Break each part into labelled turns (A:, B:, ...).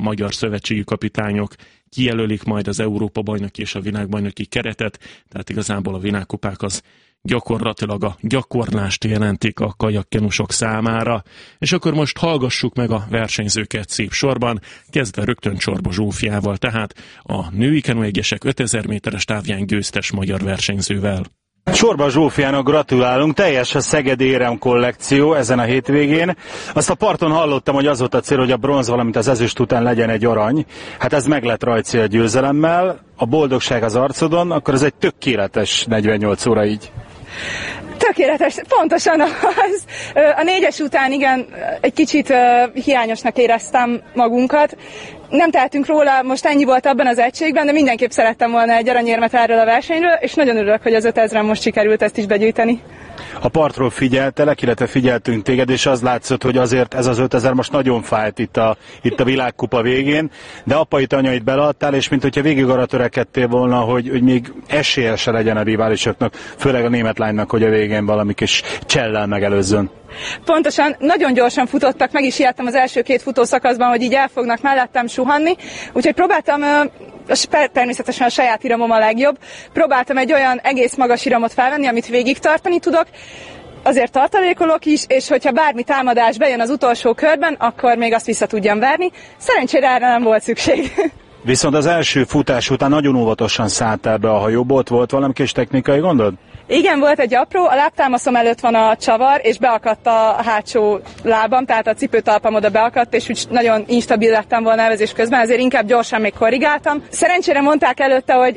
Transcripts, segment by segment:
A: magyar szövetségi kapitányok kijelölik majd az Európa-bajnoki és a világbajnoki keretet, tehát igazából a világkupák az gyakorlatilag a gyakorlást jelentik a kajakkenusok számára. És akkor most hallgassuk meg a versenyzőket szép sorban, kezdve rögtön Csorba Zsófiával, tehát a női kenuegyesek 5000 méteres távján győztes magyar versenyzővel.
B: Csorba Zsófiának gratulálunk, teljes a szegedi érem kollekció ezen a hétvégén. Azt a parton hallottam, hogy az volt a cél, hogy a bronz, valamint az ezüst után legyen egy arany. Hát ez meg lett Rajci a győzelemmel, a boldogság az arcodon, akkor ez egy tökéletes 48 óra így.
C: Tökéletes, pontosan az. A 4-es után igen, egy kicsit hiányosnak éreztem magunkat. Nem tehetünk róla, most ennyi volt abban az egységben, de mindenképp szerettem volna egy aranyérmet erről a versenyről, és nagyon örülök, hogy az 5000-en most sikerült ezt is begyűjteni.
B: A partról figyeltelek, illetve figyeltünk téged, és az látszott, hogy azért ez az 5000 most nagyon fájt itt a világkupa végén, de apait, anyait beleadtál, és mint hogyha végig arra törekedtél volna, hogy még esélye se legyen a riválisoknak, főleg a német lánynak, hogy a végén valami kis csellel megelőzzön.
C: Pontosan, nagyon gyorsan futottak, meg is ijedtem az első 2 futószakaszban, hogy így el fognak mellettem suhanni, úgyhogy próbáltam, természetesen a saját iramom a legjobb, próbáltam egy olyan egész magas iramot felvenni, amit végig tartani tudok, azért tartalékolok is, és hogyha bármi támadás bejön az utolsó körben, akkor még azt vissza tudjam verni. Szerencsére erre nem volt szükség.
B: Viszont az első futás után nagyon óvatosan szálltál be a hajóba, ott volt valami kis technikai gondod?
C: Igen, volt egy apró, a lábtámaszom előtt van a csavar, és beakadt a hátsó lábam, tehát a cipőtalpam oda beakadt, és úgy nagyon instabil lettem volna elvezés közben, ezért inkább gyorsan még korrigáltam. Szerencsére mondták előtte, hogy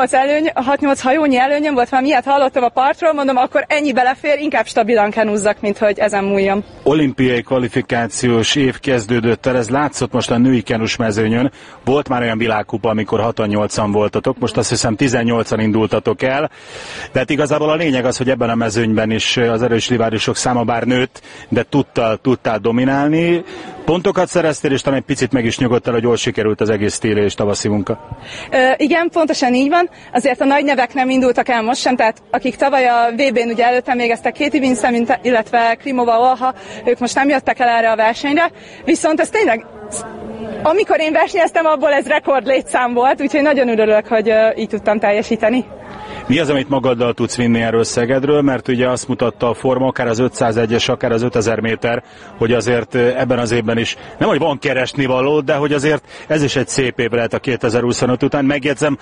C: 6-8 hajónyi előnyöm volt, valami ilyet hallottam a partról, mondom, akkor ennyi belefér, inkább stabilan kenúzzak, mint hogy ezen múljam.
B: Olimpiai kvalifikációs év kezdődött el, ez látszott most a női kenus mezőnyön. Volt már olyan világkupa, amikor 6-8-an voltatok, most azt hiszem 18-an indultatok el, de hát igazából a lényeg az, hogy ebben a mezőnyben is az erős riválisok száma bár nőtt, de tudtál dominálni. Pontokat szereztél, és talán egy picit meg is nyugodtál, hogy jól sikerült az egész téli és tavaszi munka.
C: Igen, pontosan így van. Azért a nagy nevek nem indultak el most sem, tehát akik tavaly a VB-n ugye előttem végeztek, Katie Vincent, illetve Klimova Olha, ők most nem jöttek el erre a versenyre, viszont ez tényleg, amikor én versenyeztem, abból ez rekord létszám volt, úgyhogy nagyon örülök, hogy így tudtam teljesíteni.
B: Mi az, amit magaddal tudsz vinni erről Szegedről, mert ugye azt mutatta a forma, akár az 501-es, akár az 5000 méter, hogy azért ebben az évben is, nem hogy van keresnivaló, de hogy azért ez is egy szép év lehet a 2025 után. Megjegyzem,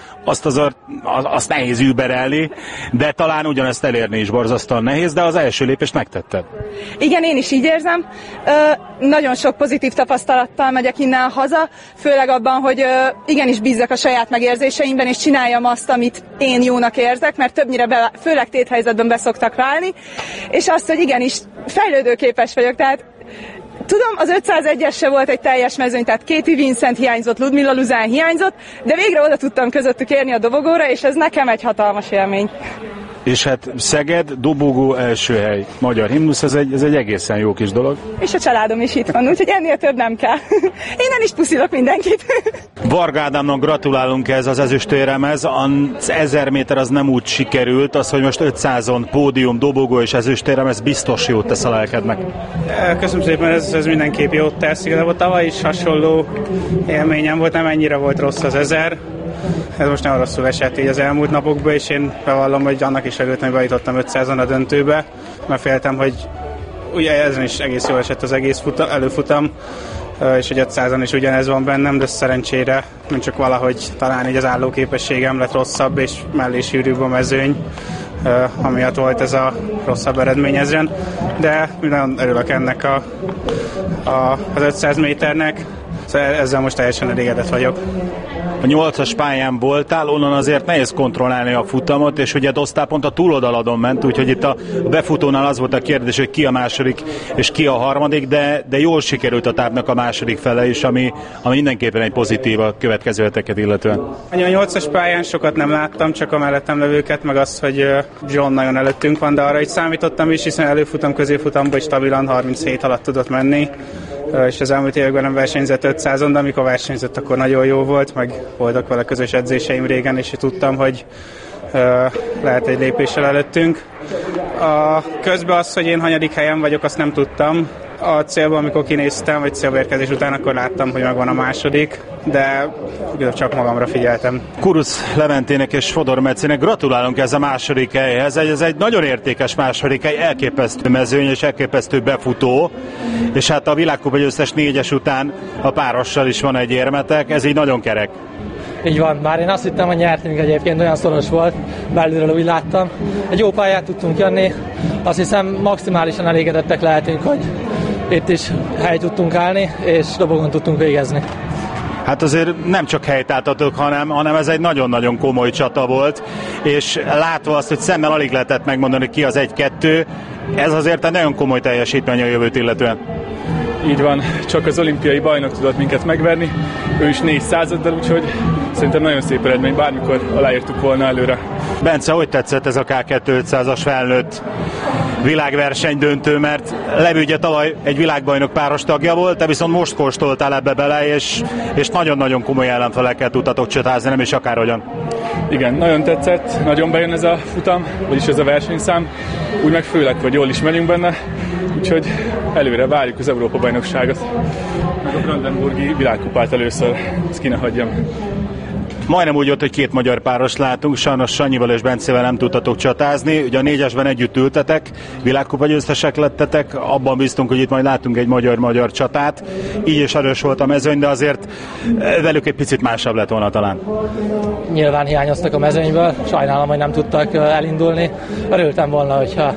B: azt nehéz überelni, de talán ugyanezt elérni is borzasztóan nehéz, de az első lépést megtetted.
C: Igen, én is így érzem. Nagyon sok pozitív tapasztalattal megyek innen haza, főleg abban, hogy igenis bízzak a saját megérzéseimben, és csináljam azt, amit én jónak érzek, mert többnyire főleg téthelyzetben beszoktak válni, és azt, hogy igenis fejlődőképes vagyok, tehát tudom, az 501-es se volt egy teljes mezőny, tehát Katie Vincent hiányzott, Ludmila Luzán hiányzott, de végre oda tudtam közöttük érni a dobogóra, és ez nekem egy hatalmas élmény.
B: És hát Szeged, dobogó, első hely, magyar himnusz, ez egy egészen jó kis dolog.
C: És a családom is itt van, úgyhogy ennél több nem kell. Innen is puszilok mindenkit.
B: Varga Ádámnak gratulálunk ez az ezüstéremhez. Az 1000 méter az nem úgy sikerült, az, hogy most 500-on pódium, dobogó és ezüstérem, ez biztos jót tesz a lelkednek.
D: Köszönöm szépen, ez mindenképp jót tesz. Igazából tavaly is hasonló élményem volt, nem ennyire volt rossz az 1000. Ez most nem rosszul esett így az elmúlt napokban, és én bevallom, hogy annak is örültem, hogy bejutottam 500-on a döntőbe, mert féltem, hogy ugye ezen is egész jól esett az egész előfutam, és hogy 500-on is ugyanez van bennem, de szerencsére nem csak valahogy talán így az állóképességem lett rosszabb, és mellé sűrűbb a mezőny, amiatt volt ez a rosszabb eredmény ezen, de nagyon örülök ennek az 500 méternek, szóval ezzel most teljesen elégedett vagyok.
B: A 8-as pályán voltál, onnan azért nehéz kontrollálni a futamot, és ugye Dostál pont a túloldaladon ment, úgyhogy itt a befutónál az volt a kérdés, hogy ki a második és ki a harmadik, de jól sikerült a távnak a második fele is, ami mindenképpen egy pozitív a következő heteket illetően.
D: A 8-as pályán sokat nem láttam, csak a mellettem levőket, meg azt, hogy John nagyon előttünk van, de arra is számítottam is, hiszen előfutam, középfutamban is stabilan 37 alatt tudott menni, és az elmúlt években nem versenyzett 500-on, de amikor versenyzett, akkor nagyon jó volt, meg voltak vele közös edzéseim régen, és tudtam, hogy lehet egy lépéssel előttünk. Közben az, hogy én hanyadik helyen vagyok, azt nem tudtam, A célban, amikor kinéztem, vagy célbeérkezés után, akkor láttam, hogy megvan a második, de csak magamra figyeltem.
B: Kuruc Leventének és Fodor Mecinek gratulálunk ez a második helyhez. Ez egy nagyon értékes második hely, elképesztő mezőny és elképesztő befutó, és hát a világkupa győztes 4-es után a párossal is van egy érmetek, ez így nagyon kerek.
E: Így van, bár én azt hittem, hogy nyertünk, egyébként olyan szoros volt, belülről úgy láttam. Egy jó pályát tudtunk jönni, azt hiszem maximálisan elégedettek lehetünk, hogy itt is helyt tudtunk állni, és dobogon tudtunk végezni.
B: Hát azért nem csak helytáltatok, hanem ez egy nagyon-nagyon komoly csata volt, és látva azt, hogy szemmel alig lehetett megmondani, ki az 1-2, ez azért egy nagyon komoly teljesítmény a jövőt illetően.
F: Így van, csak az olimpiai bajnok tudott minket megverni, ő is 400-addal, úgyhogy szerintem nagyon szép eredmény, bármikor aláírtuk volna előre.
B: Bence, hogy tetszett ez a K2-500-as felnőtt világverseny döntő, mert Levő ugye tavaly egy világbajnok páros tagja volt, te viszont most kóstoltál ebbe bele, és nagyon-nagyon komoly ellenfelekkel tudtatok csatázni, nem is akárhogyan.
F: Igen, nagyon tetszett, nagyon bejön ez a futam, vagyis ez a versenyszám, úgy meg főleg, hogy jól is megyünk benne, úgyhogy előre várjuk az Európa-bajnokságot, meg a Brandenburgi világkupát először, ezt ki ne hagyjam.
B: Majdnem úgy jött, hogy 2 magyar páros látunk, sajnos Sanyival és Bencével nem tudtatok csatázni. Ugye a 4-esben együtt ültetek, világkupa győztesek lettetek, abban bíztunk, hogy itt majd látunk egy magyar-magyar csatát. Így is erős volt a mezőny, de azért velük egy picit másabb lett volna talán.
E: Nyilván hiányoztak a mezőnyből, sajnálom, hogy nem tudtak elindulni. Örültem volna, hogyha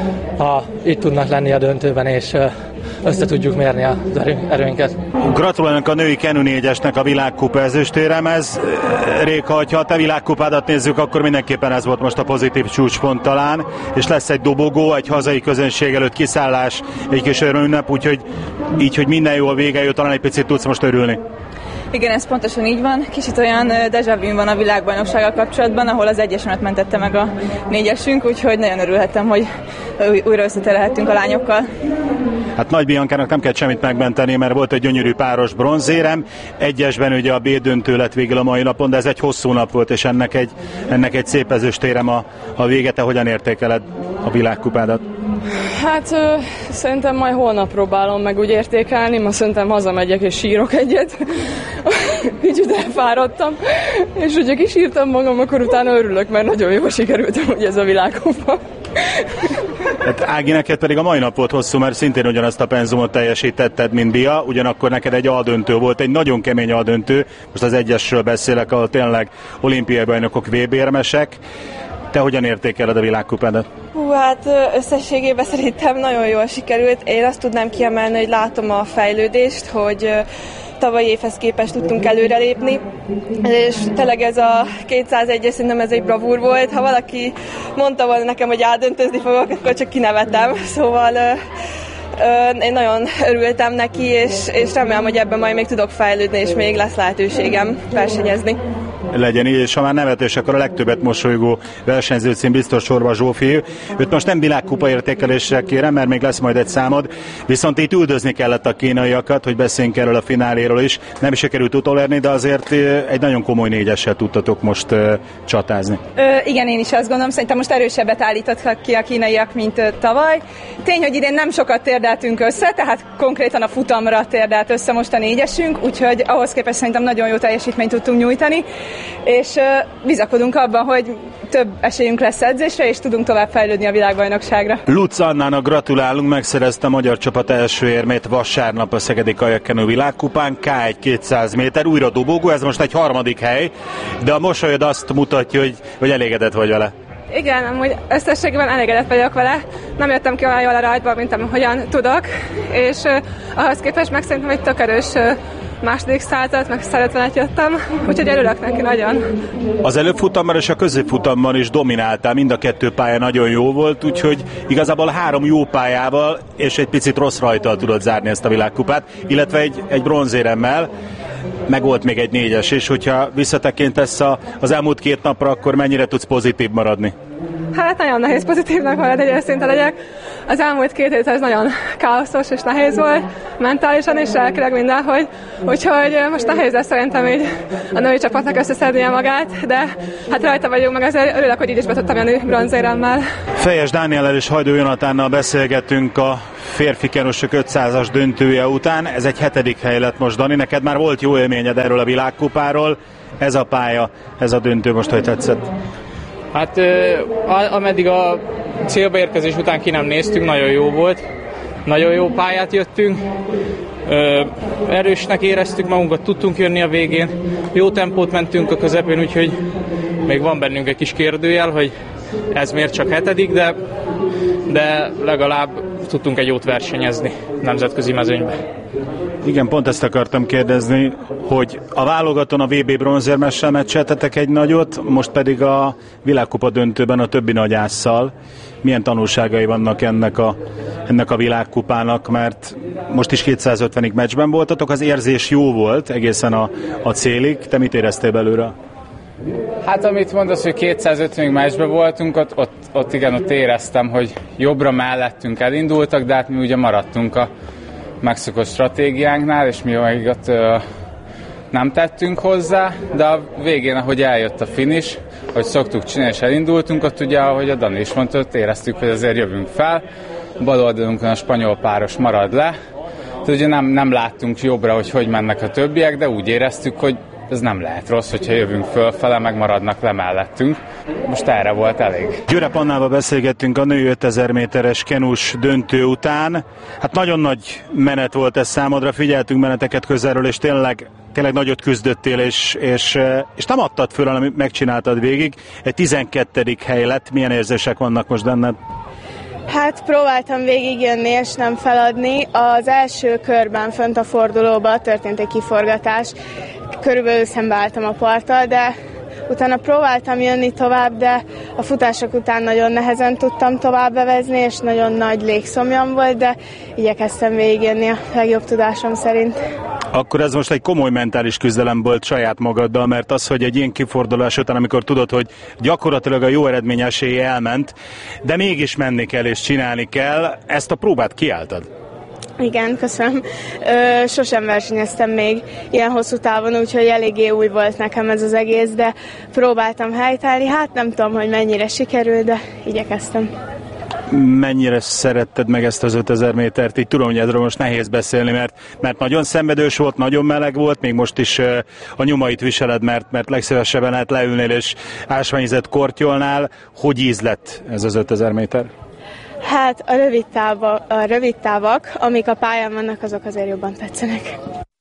E: itt tudnak lenni a döntőben, és össze tudjuk mérni az erőnket.
B: Gratulálunk a női Kenu 4-esnek a világkupa ezüstéremhez. Réka, ha a te világkupádat nézzük, akkor mindenképpen ez volt most a pozitív csúcspont talán, és lesz egy dobogó, egy hazai közönség előtt kiszállás, egy kis örömünnep, úgyhogy így, hogy minden jól vége jött, talán egy picit tudsz most örülni.
C: Igen, ez pontosan így van. Kicsit olyan déjà vu van a világbajnoksággal kapcsolatban, ahol az 1-esemet mentette meg a 4-esünk, úgyhogy nagyon örülhettem, hogy újra összeterelhettünk a lányokkal.
B: Hát Nagy Biankának nem kell semmit megmenteni, mert volt egy gyönyörű páros bronzérem. 1-esben ugye a B döntő lett végül a mai napon, de ez egy hosszú nap volt, és ennek egy szép ezüstérem a vége. Te hogyan értékeled a világkupádat?
G: Hát szerintem majd holnap próbálom meg úgy értékelni, ma szerintem hazamegyek és sírok egyet. Kicsit elfáradtam, és hogyha kisírtam magam, akkor utána örülök, mert nagyon jól sikerült ugye ez a világkupa.
B: Hát Ági, neked pedig a mai nap volt hosszú, mert szintén ugyanazt a penzumot teljesítetted, mint Bia, ugyanakkor neked egy aldöntő volt, egy nagyon kemény aldöntő, most az 1-esről beszélek, ahol tényleg olimpiai bajnokok VB-érmesek. Te hogyan értékeled a világkupádat?
H: Hát összességében szerintem nagyon jól sikerült. Én azt tudnám kiemelni, hogy látom a fejlődést, hogy tavalyi évhez képest tudtunk előrelépni, és tényleg ez a 201-es, szerintem ez egy bravúr volt. Ha valaki mondta volna nekem, hogy átdöntözni fogok, akkor csak kinevetem. Szóval én nagyon örültem neki, és remélem, hogy ebben majd még tudok fejlődni, és még lesz lehetőségem versenyezni.
B: Legyen így, és ha már nevetés, akkor a legtöbbet mosolygó versenyző cím biztos Sorba Zsófi. Őt most nem világkupa értékelésre kérem, mert még lesz majd egy számod, viszont itt üldözni kellett a kínaiakat, hogy beszéljünk erről a fináléről is. Nem sikerült utolérni, de azért egy nagyon komoly 4-essel tudtatok most csatázni.
C: Igen, én is azt gondolom, szerintem most erősebbet állítottak ki a kínaiak, mint tavaly. Tény, hogy idén nem sokat térdeltünk össze, tehát konkrétan a futamra térdelt össze most a 4-esünk, úgyhogy ahhoz képest szerintem nagyon jó teljesítményt tudtunk nyújtani, és bizakodunk abban, hogy több esélyünk lesz edzésre, és tudunk tovább fejlődni a világbajnokságra.
B: Lutz Annának gratulálunk, megszerezte a magyar csapat első érmét vasárnap a Szegedi Kajakkenu világkupán, K1 200 méter, újra dobogó, ez most egy 3. hely, de a mosolyod azt mutatja, hogy elégedett vagy vele.
G: Igen, amúgy összességében elégedett vagyok vele. Nem jöttem ki olyan jól a rajtba, mint ahogyan tudok, és ahhoz képest meg szerintem egy tök erős második százat, meg 150-et jöttem, úgyhogy örülök neki nagyon.
B: Az előfutamban és a középfutamban is domináltál, mind a 2 pálya nagyon jó volt, úgyhogy igazából 3 jó pályával és egy picit rossz rajttal tudod zárni ezt a világkupát, illetve egy bronzéremmel, meg volt még egy 4-es, és hogyha visszatekintesz az elmúlt 2 napra, akkor mennyire tudsz pozitív maradni?
G: Hát nagyon nehéz pozitívnak maradni, hogy őszinte legyek.
C: Az elmúlt 2 hét ez nagyon káoszos és nehéz volt, mentálisan és lelkileg mindenhogy. Úgyhogy most nehéz lesz szerintem így a női csapatnak összeszednie magát, de hát rajta vagyunk, meg azért örülök, hogy így is be tudtam jönni bronzéremmel.
B: Fejes Dániellel és Hajdú Jonatánnal beszélgettünk a férfi kenusok 500-as döntője után. Ez egy 7. hely lett most, Dani. Neked már volt jó élményed erről a világkupáról. Ez a pálya, ez a döntő most hogy tetszett?
I: Hát ameddig a célba érkezés után ki nem néztünk, nagyon jó volt. Nagyon jó pályát jöttünk. Erősnek éreztük magunkat, tudtunk jönni a végén. Jó tempót mentünk a közepén, úgyhogy még van bennünk egy kis kérdőjel, hogy ez miért csak 7., de legalább tudtunk egy jót versenyezni nemzetközi mezőnyben.
B: Igen, pont ezt akartam kérdezni, hogy a válogatón a VB bronzérmessel meccseltetek egy nagyot, most pedig a világkupa döntőben a többi nagyásszal. Milyen tanulságai vannak ennek a világkupának, mert most is 250-ig meccsben voltatok, az érzés jó volt egészen a célig. Te mit éreztél belőle?
I: Hát amit mondasz, hogy 250-ig meccsben voltunk, ott éreztem, hogy jobbra mellettünk elindultak, de hát mi ugye maradtunk a megszokott stratégiánknál, és mi még ott nem tettünk hozzá, de a végén, ahogy eljött a finish, hogy szoktuk csinálni, és elindultunk, ott ugye, ahogy a Dani is mondta, ott éreztük, hogy azért jövünk fel, bal oldalunkon a spanyol páros marad le, tehát ugye nem láttunk jobbra, hogy mennek a többiek, de úgy éreztük, hogy ez nem lehet rossz, hogyha jövünk fölfele, meg maradnak le mellettünk. Most erre volt elég.
B: Győrep Annával beszélgettünk a női 5000 méteres kenus döntő után. Hát nagyon nagy menet volt ez számodra, figyeltünk meneteket közelről, és tényleg nagyot küzdöttél, és nem adtad föl, hanem megcsináltad végig. Egy 12. hely lett. Milyen érzések vannak most benned?
H: Hát próbáltam végigjönni és nem feladni. Az első körben fönt a fordulóban történt egy kiforgatás. Körülbelül szembeálltam a parttal, de utána próbáltam jönni tovább, de a futások után nagyon nehezen tudtam tovább bevezni, és nagyon nagy légszomjam volt, de igyekeztem végigjönni a legjobb tudásom szerint.
B: Akkor ez most egy komoly mentális küzdelem volt saját magaddal, mert az, hogy egy ilyen kifordulás után, amikor tudod, hogy gyakorlatilag a jó eredmény esélye elment, de mégis menni kell és csinálni kell, ezt a próbát kiálltad.
H: Igen, köszönöm. Sosem versenyeztem még ilyen hosszú távon, úgyhogy eléggé új volt nekem ez az egész, de próbáltam helytállni. Hát nem tudom, hogy mennyire sikerül, de igyekeztem.
B: Mennyire szeretted meg ezt az 5000 métert? Így tudom, hogy erről most nehéz beszélni, mert nagyon szenvedős volt, nagyon meleg volt, még most is a nyomait viseled, mert legszívesebben lehet leülnél és ásványvizet kortyolnál. Hogy ízlett ez az 5000 méter?
H: Hát a rövid távak, amik a pályán vannak, azok azért jobban tetszenek.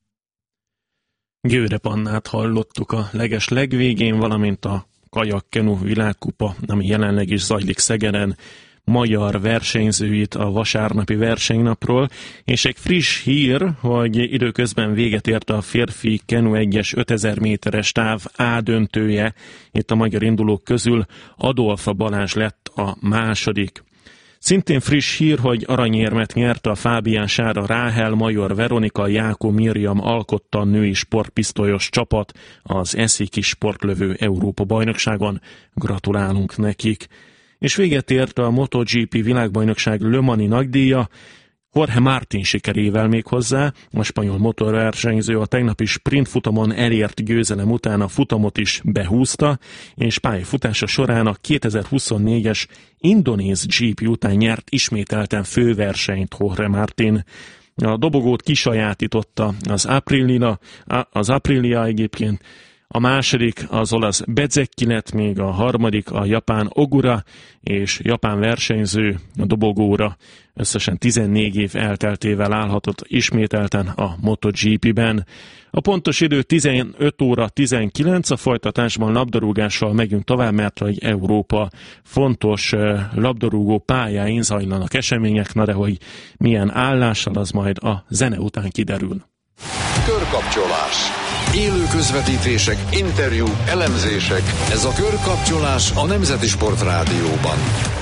A: Győrep Annát hallottuk a legvégén, valamint a kajakkenu világkupa, ami jelenleg is zajlik Szegeden, magyar versenyzőit a vasárnapi versenynapról, és egy friss hír, hogy időközben véget ért a férfi kenu 1-es 5000 méteres táv A döntője. Itt a magyar indulók közül Adolfa Balázs lett a második. Szintén friss hír, hogy aranyérmet nyert a Fábián Sára Ráhel, Major Veronika, Jákó Miriam alkotta a női sportpisztolyos csapat az Eszéki sportlövő Európa-bajnokságon. Gratulálunk nekik! És véget ért a MotoGP világbajnokság Le Mani nagydíja, Jorge Martin sikerével még hozzá. A spanyol motorversenyző a tegnapi sprintfutamon elért győzelem után a futamot is behúzta, és pályafutása során a 2024-es indonéz GP után nyert ismételten főversenyt Jorge Martin. A dobogót kisajátította az Aprilia egyébként, a második az olasz Bezzecchi lett, még a harmadik a japán Ogura, és japán versenyző a dobogóra összesen 14 év elteltével állhatott ismételten a MotoGP-ben. A pontos idő 15 óra 19, a folytatásban labdarúgással megyünk tovább, mert hogy Európa fontos labdarúgó pályáin zajlanak események, na de hogy milyen állással, az majd a zene után kiderül.
J: Körkapcsolás. Élő közvetítések, interjúk, elemzések. Ez a Körkapcsolás a Nemzeti Sport Rádióban.